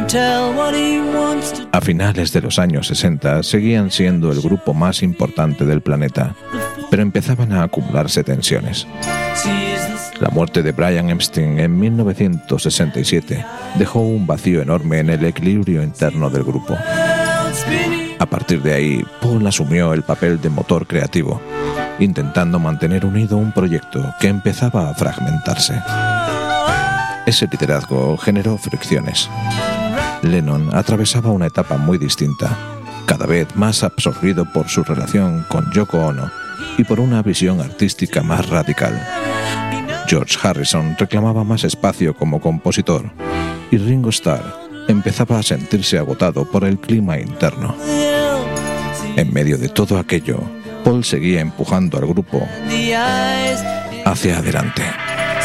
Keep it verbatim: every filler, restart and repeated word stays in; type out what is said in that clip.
A finales de los años sesenta seguían siendo el grupo más importante del planeta, pero empezaban a acumularse tensiones. La muerte de Brian Epstein en mil novecientos sesenta y siete dejó un vacío enorme en el equilibrio interno del grupo. A partir de ahí, Paul asumió el papel de motor creativo, intentando mantener unido un proyecto que empezaba a fragmentarse. Ese liderazgo generó fricciones. Lennon atravesaba una etapa muy distinta, cada vez más absorbido por su relación con Yoko Ono y por una visión artística más radical. George Harrison reclamaba más espacio como compositor y Ringo Starr empezaba a sentirse agotado por el clima interno. En medio de todo aquello, Paul seguía empujando al grupo hacia adelante.